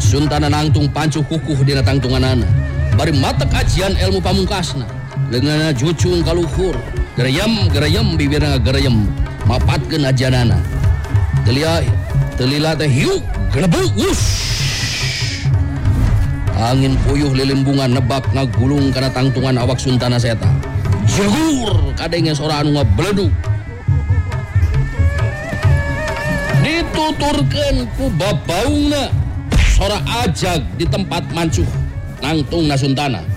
Suntana nangtung pancu kukuh dina tangtunganana. Bari matek ajian ilmu pamungkasna. Leungeunna jucung kaluhur. Gerayem bibirna gerayem. Mapatkeun ajianana. Telila teh hiuk glebeuk wush. Angin puyuh lilimbungan nebak ngagulung kana tangtungan awak Suntana seta. Jegur kadenge sora anu ngabledug. Dituturkeun ku babaungna sora ajag di tempat mancuh nangtungna Suntana.